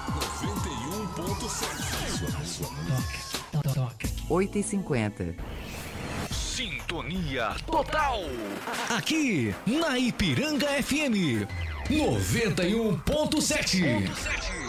Toca. 8h50. Sintonia total. Aqui na Ipiranga FM 91.7.